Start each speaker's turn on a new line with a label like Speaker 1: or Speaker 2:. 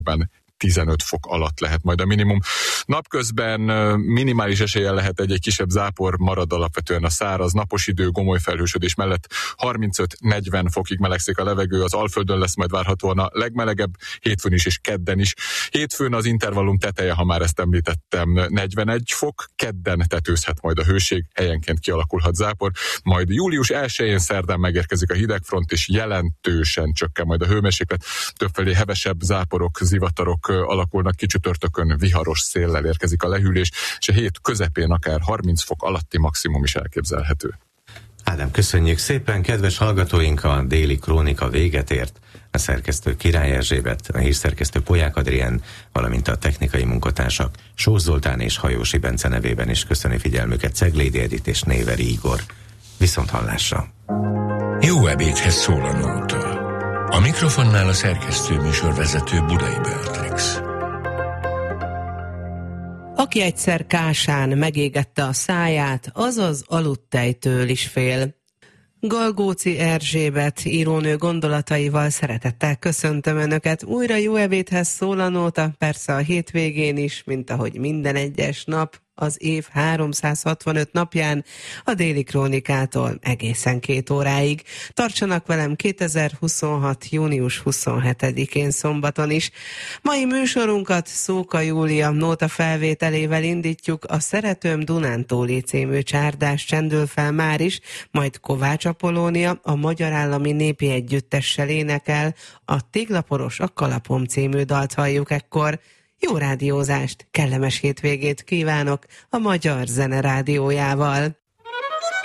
Speaker 1: 15 fok alatt lehet majd a minimum. Napközben minimális eséllyel lehet egy kisebb zápor, marad alapvetően a száraz, napos idő, gomoly felhősödés mellett 35-40 fokig melegszik a levegő, az Alföldön lesz majd várhatóan a legmelegebb, hétfőn is és kedden is. Hétfőn az intervallum teteje, ha már ezt említettem, 41 fok, kedden tetőzhet majd a hőség, helyenként kialakulhat zápor, majd július 1-én szerdán megérkezik a hidegfront, és jelentősen csökken majd a hőmérséklet, többfelé hevesebb záporok, zivatarok alakulnak ki, csütörtökön viharos széllel érkezik a lehűlés, és a hét közepén akár 30 fok alatti maximum is elképzelhető.
Speaker 2: Ádám, köszönjük szépen, kedves hallgatóink, a déli krónika véget ért. A szerkesztő Király Erzsébet, a hírszerkesztő Polyák Adrien, valamint a technikai munkatársak Sós Zoltán és Hajósi Bence nevében is köszöni figyelmüket Ceglédi Edit és Néveri Igor. Viszont hallásra!
Speaker 3: Jó ebédhez szól a nóta. A mikrofonnál a szerkesztő műsorvezető Budai Beatrix.
Speaker 4: Aki egyszer kásán megégette a száját, azaz aludtejtől is fél. Galgóci Erzsébet írónő gondolataival szeretettel köszöntöm Önöket. Újra jó ebédhez szól a nóta, persze a hétvégén is, mint ahogy minden egyes nap, az év 365 napján, a déli krónikától egészen 2 óráig. Tartsanak velem 2026. június 27-én szombaton is. Mai műsorunkat Szóka Júlia nóta felvételével indítjuk, a Szeretőm Dunántúli című csárdás csendül fel már is, majd Kovács Apolónia a Magyar Állami Népi Együttessel énekel, a Téglaporos a Kalapom című dalt halljuk ekkor. Jó rádiózást, kellemes hétvégét kívánok a Magyar Zene Rádiójával.